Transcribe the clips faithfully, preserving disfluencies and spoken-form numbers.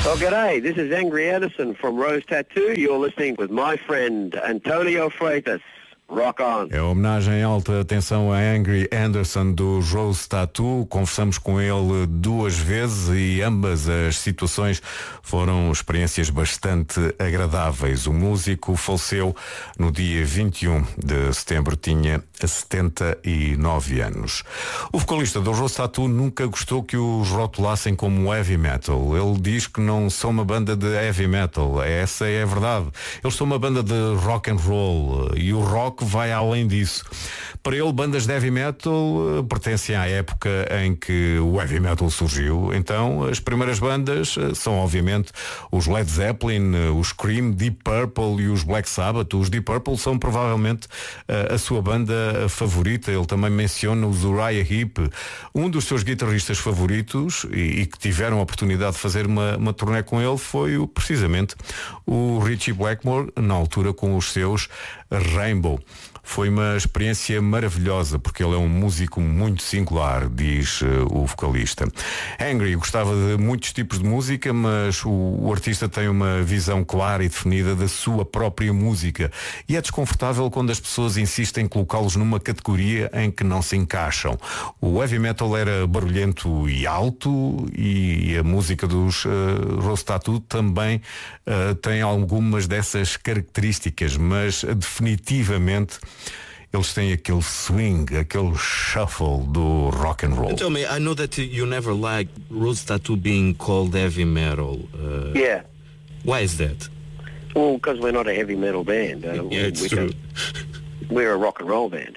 Well, g'day. This is Angry Anderson from Rose Tattoo. You're listening with my friend Antonio Freitas. Rock on. É uma homenagem em alta atenção a Angry Anderson do Rose Tattoo. Conversamos com ele duas vezes e ambas as situações foram experiências bastante agradáveis. O músico faleceu no dia vinte e um de setembro, tinha setenta e nove anos. O vocalista do Rose Tattoo nunca gostou que os rotulassem como heavy metal. Ele diz que não são uma banda de heavy metal. Essa é a verdade. Eles são uma banda de rock and roll e o rock vai além disso. Para ele, bandas de heavy metal uh, pertencem à época em que o heavy metal surgiu. Então, as primeiras bandas uh, são, obviamente, os Led Zeppelin, uh, os Cream, Deep Purple e os Black Sabbath. Os Deep Purple são provavelmente uh, a sua banda favorita. Ele também menciona os Uriah Heep. Um dos seus guitarristas favoritos e, e que tiveram a oportunidade de fazer uma, uma turnê com ele foi o, precisamente o Ritchie Blackmore, na altura com os seus Rainbow. Foi uma experiência maravilhosa porque ele é um músico muito singular, diz uh, o vocalista. Angry gostava de muitos tipos de música, mas o, o artista tem uma visão clara e definida da sua própria música e é desconfortável quando as pessoas insistem em colocá-los numa categoria em que não se encaixam. O heavy metal era barulhento e alto e a música dos uh, Rose Tattoo também uh, tem algumas dessas características, mas definitivamente eles têm aquele swing, aquele shuffle do rock and roll. Tell me, I know that you never liked Rose Tattoo being called heavy metal. Uh, Yeah. Why is that? Well, because we're not a heavy metal band. Uh, Yeah, it's we true. don't- We're a rock and roll band.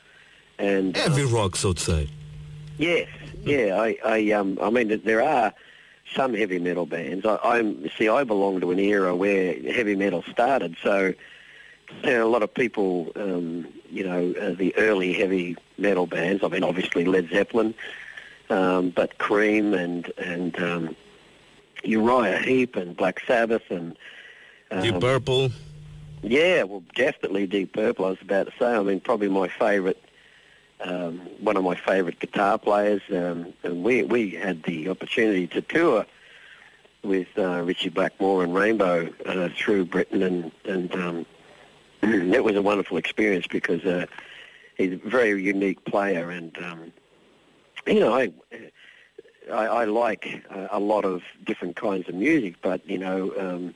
And uh, Heavy rock, so to say. yes, yeah. I, I, um, I mean, there are some heavy metal bands. I, I'm see, I belong to an era where heavy metal started. So there are a lot of people, um, you know, uh, the early heavy metal bands. I mean, obviously Led Zeppelin, um, but Cream and and um, Uriah Heep and Black Sabbath and um, Deep Purple. yeah, well, definitely Deep Purple. I was about to say. I mean, probably my favourite, um, one of my favourite guitar players. Um, and we we had the opportunity to tour with uh, Ritchie Blackmore and Rainbow uh, through Britain, and and um, it was a wonderful experience because uh, he's a very unique player, and um, you know, I. I, I like uh, a lot of different kinds of music, but you know, um,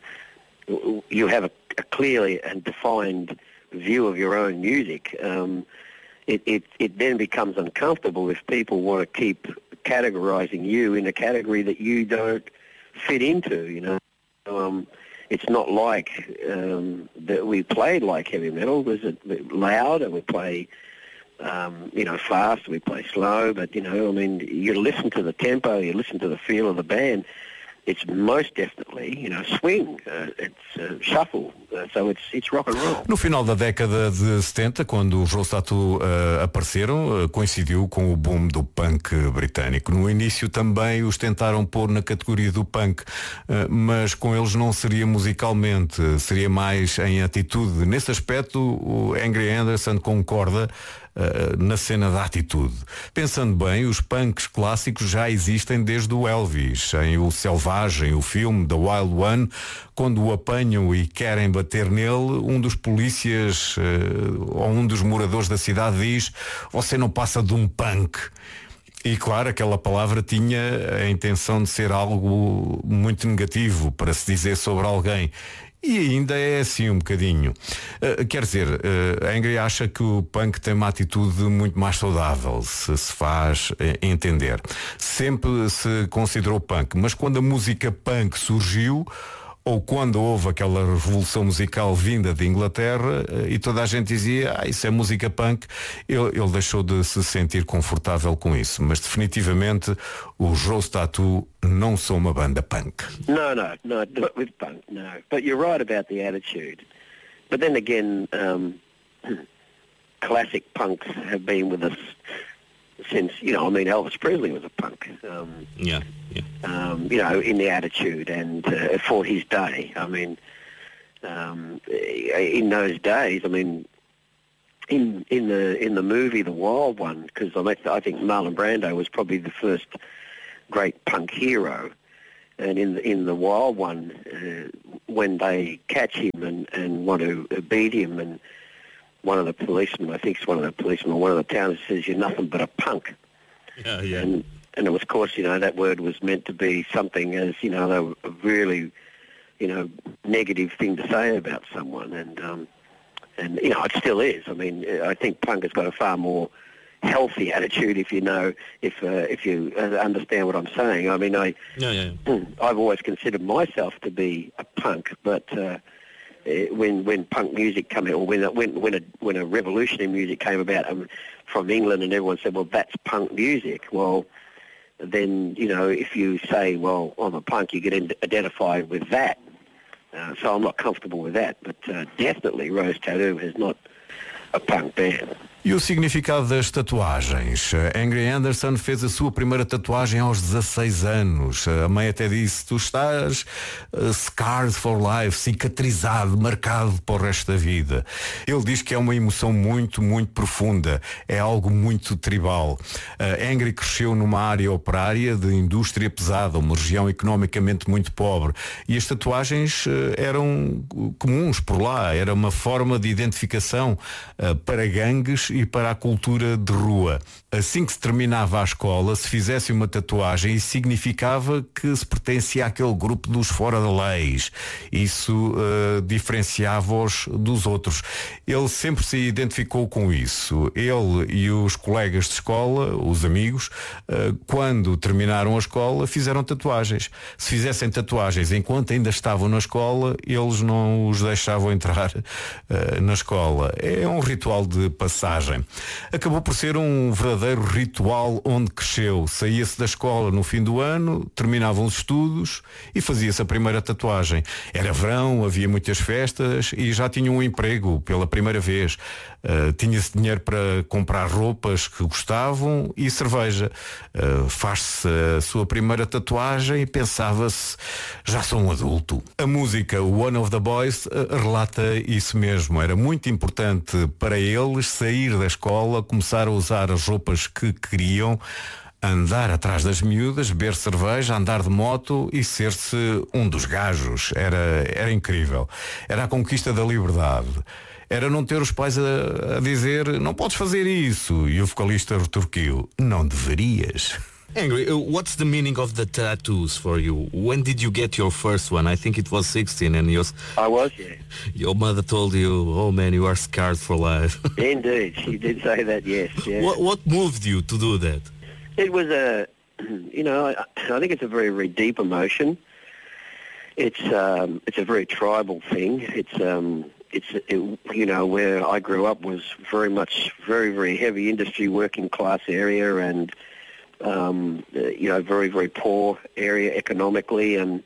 you have a, a clearly and defined view of your own music. Um, it, it, it then becomes uncomfortable if people want to keep categorizing you in a category that you don't fit into, you know. Um, it's not like um, that we played like heavy metal. It was loud and we play, um, you know, fast, we play slow, but, you know, I mean, you listen to the tempo, you listen to the feel of the band, it's most definitely, you know, swing, uh, it's uh, shuffle, uh, so it's it's rock and roll. No final da década de setenta, quando os Rose Tattoo uh, apareceram, uh, coincidiu com o boom do punk britânico. No início também os tentaram pôr na categoria do punk, uh, mas com eles não seria musicalmente, seria mais em atitude. Nesse aspecto, o Angry Anderson concorda Uh, na cena da atitude. Pensando bem, os punks clássicos já existem desde o Elvis, em O Selvagem, o filme The Wild One. Quando o apanham e querem bater nele, um dos polícias uh, ou um dos moradores da cidade diz: "Você não passa de um punk." E claro, aquela palavra tinha a intenção de ser algo muito negativo para se dizer sobre alguém. E ainda é assim um bocadinho. Uh, quer dizer, uh, a Angry acha que o punk tem uma atitude muito mais saudável, se se faz uh, entender. Sempre se considerou punk, mas quando a música punk surgiu, ou quando houve aquela revolução musical vinda de Inglaterra e toda a gente dizia, ah, isso é música punk, ele, ele deixou de se sentir confortável com isso. Mas definitivamente os Rose Tattoo não são uma banda punk. No, no, no, not with punk, no. But you're right about the attitude. But then again, um, classic punks have been with us since, you know, I mean, Elvis Presley was a punk. Um, Yeah, yeah. um, you know, in the attitude and uh, for his day. I mean, um, in those days, I mean, in in the in the movie The Wild One, because I, I think Marlon Brando was probably the first great punk hero. and in the, in the wild one, uh, when they catch him and, and want to beat him, and one of the policemen, I think it's one of the policemen or one of the towns, says, "You're nothing but a punk." Yeah, yeah. And, and it was, of course, you know, that word was meant to be something as, you know, a really, you know, negative thing to say about someone. And, um, and you know, it still is. I mean, I think punk has got a far more healthy attitude, if you know, if uh, if you understand what I'm saying. I mean, I, yeah, yeah. I've always considered myself to be a punk, but uh, when when punk music came out, or when when when a when a revolutionary music came about um, from England, and everyone said, "Well, that's punk music." Well, then you know, if you say, "Well, I'm a punk," you get identified with that. Uh, so I'm not comfortable with that, but uh, definitely Rose Tattoo is not a punk band. E o significado das tatuagens? Angry Anderson fez a sua primeira tatuagem aos dezasseis anos. A mãe até disse: tu estás uh, scarred for life, cicatrizado, marcado para o resto da vida. Ele diz que é uma emoção muito, muito profunda. É algo muito tribal. Uh, Angry cresceu numa área operária de indústria pesada, uma região economicamente muito pobre. E as tatuagens uh, eram comuns por lá. Era uma forma de identificação uh, para gangues e para a cultura de rua. Assim que se terminava a escola, se fizesse uma tatuagem, isso significava que se pertencia àquele grupo dos fora da leis. Isso uh, diferenciava-os dos outros. Ele sempre se identificou com isso. Ele e os colegas de escola, os amigos, uh, quando terminaram a escola, fizeram tatuagens. Se fizessem tatuagens enquanto ainda estavam na escola, eles não os deixavam entrar uh, na escola. É um ritual de passagem. Acabou por ser um verdadeiro ritual onde cresceu. Saía-se da escola no fim do ano, terminavam os estudos e fazia-se a primeira tatuagem. Era verão, havia muitas festas e já tinha um emprego pela primeira vez. Uh, tinha-se dinheiro para comprar roupas que gostavam e cerveja. Uh, faz-se a sua primeira tatuagem e pensava-se: já sou um adulto. A música One of the Boys uh, relata isso mesmo. Era muito importante para eles sair da escola, começar a usar as roupas que queriam, andar atrás das miúdas, beber cerveja, andar de moto e ser-se um dos gajos. Era, era incrível. Era a conquista da liberdade. Era não ter os pais a, a dizer: não podes fazer isso. E o vocalista retorquiu: não deverias. Angry, uh, what's the meaning of the tattoos for you? When did you get your first one? I think it was sixteen, and your, I was, yeah. Your mother told you, "Oh man, you are scarred for life." Indeed, she did say that, yes. Yeah. What, what moved you to do that? It was a, you know, I, I think it's a very, very deep emotion. It's um, it's a very tribal thing. It's um, it's it, you know, where I grew up was very much very, very heavy industry, working class area, and um, you know, very, very poor area economically, and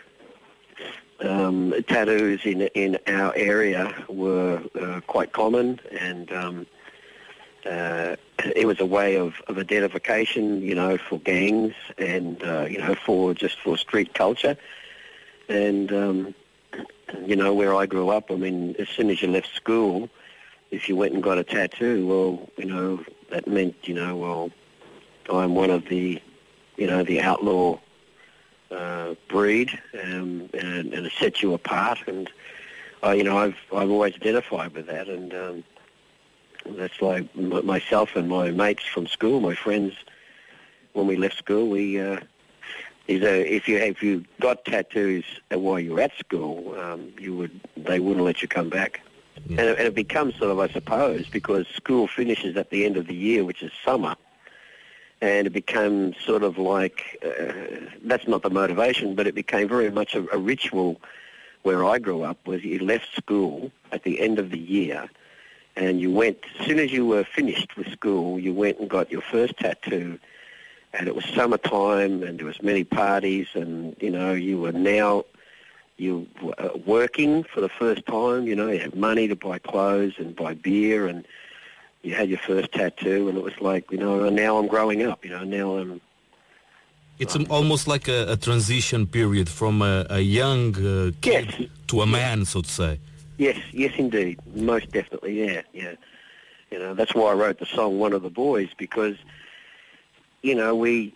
um, tattoos in in our area were uh, quite common, and um, uh, it was a way of, of identification, you know, for gangs and uh, you know, for just for street culture. And um, you know, where I grew up, I mean, as soon as you left school, if you went and got a tattoo, well, you know, that meant, you know, well, I'm one of the, you know, the outlaw uh, breed, um, and, and it sets you apart. And I, you know, I've I've always identified with that, and um, that's why m- myself and my mates from school, my friends, when we left school, we, uh, is a, if you if you got tattoos while you were at school, um, you would they wouldn't let you come back. Yeah. And, it, and it becomes sort of, I suppose, because school finishes at the end of the year, which is summer. And it became sort of like, uh, that's not the motivation, but it became very much a, a ritual where I grew up, was you left school at the end of the year and you went, as soon as you were finished with school, you went and got your first tattoo, and it was summertime and there was many parties, and, you know, you were now, you were working for the first time, you know, you had money to buy clothes and buy beer, and you had your first tattoo, and it was like, you know, now I'm growing up, you know, now I'm... It's um, almost like a, a transition period from a, a young uh, kid yes. to a man, so to say. Yes, yes indeed, most definitely, yeah, yeah. You know, that's why I wrote the song One of the Boys, because, you know, we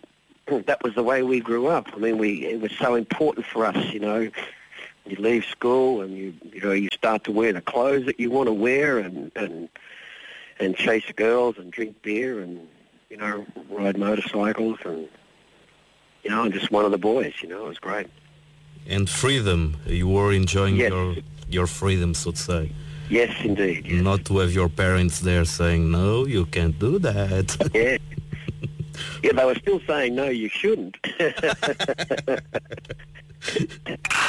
that was the way we grew up. I mean, we it was so important for us, you know. You leave school and you you know you start to wear the clothes that you want to wear and and and chase girls and drink beer and you know ride motorcycles and you know I'm just one of the boys. You know, it was great. And freedom, you were enjoying Yes. your your freedom, so to say. Yes, indeed. Yes. Not to have your parents there saying, no, you can't do that. Yeah. Yeah, they were still saying no, you shouldn't.